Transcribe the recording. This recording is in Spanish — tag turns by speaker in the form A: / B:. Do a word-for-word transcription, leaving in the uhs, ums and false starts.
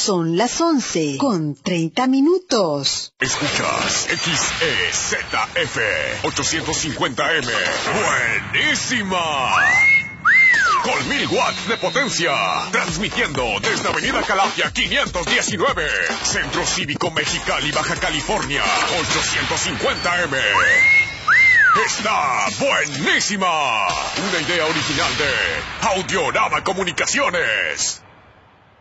A: Son las once con treinta minutos.
B: Escuchas X E Z F ochocientos cincuenta M. ¡Buenísima! Con mil watts de potencia. Transmitiendo desde Avenida Calafia quinientos diecinueve. Centro Cívico Mexicali, Baja California. ochocientos cincuenta M. ¡Está buenísima! Una idea original de Audiorama Comunicaciones.